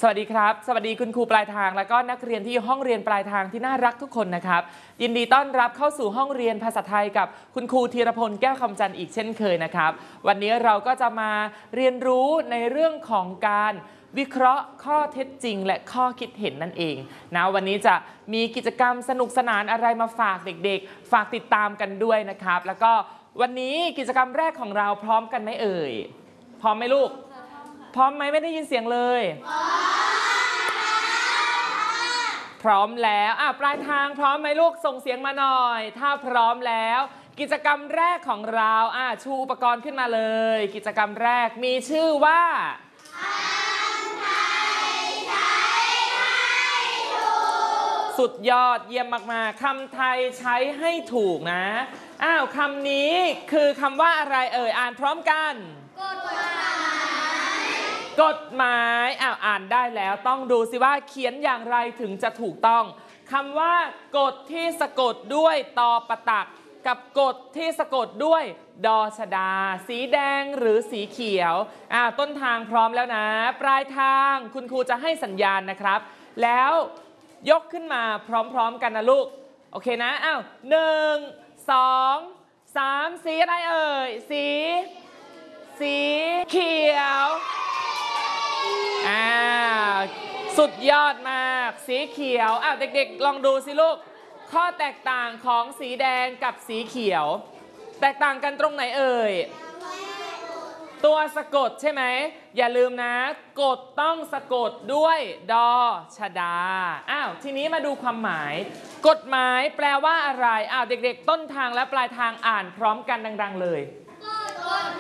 สวัสดีครับสวัสดีคุณครูปลายทางและก็นักเรียนที่ห้องเรียนปลายทางที่น่ารักทุกคนนะครับยินดีต้อนรับเข้าสู่ห้องเรียนภาษาไทยกับคุณครูธีรพลแก้วคำจันทร์อีกเช่นเคยนะครับวันนี้เราก็จะมาเรียนรู้ในเรื่องของการวิเคราะห์ข้อเท็จจริงและข้อคิดเห็นนั่นเองนะวันนี้จะมีกิจกรรมสนุกสนานอะไรมาฝากเด็กๆฝากติดตามกันด้วยนะครับแล้วก็วันนี้กิจกรรมแรกของเราพร้อมกันไหมเอ่ยพร้อมไหมลูกพร้อมไหมไม่ได้ยินเสียงเลยพร้อมแล้วปลายทางพร้อมไหมลูกส่งเสียงมาหน่อยถ้าพร้อมแล้วกิจกรรมแรกของเราชูอุปกรณ์ขึ้นมาเลยกิจกรรมแรกมีชื่อว่าสุดยอดเยี่ยมมากๆคำไทยใช้ให้ถูกนะคำนี้คือคำว่าอะไรเอ่ยอ่านพร้อมกันกฎหมายอ่านได้แล้วต้องดูสิว่าเขียนอย่างไรถึงจะถูกต้องคำว่ากฎที่สะกดด้วยตอประตักกับกฎที่สะกดด้วยดอชดาสีแดงหรือสีเขียวต้นทางพร้อมแล้วนะปลายทางคุณครูจะให้สัญญาณนะครับแล้วยกขึ้นมาพร้อมๆกันนะลูกโอเคนะ1 2 3สีอะไรเอ่ยสีเขียวสุดยอดมากสีเขียวเด็กๆลองดูสิลูกข้อแตกต่างของสีแดงกับสีเขียวแตกต่างกันตรงไหนเอ่ยตัวสะกดใช่ไหมอย่าลืมนะกฎต้องสะกดด้วยดอชดาทีนี้มาดูความหมายกฎหมายแปลว่าอะไรเด็กๆต้นทางและปลายทางอ่านพร้อมกันดังๆเลย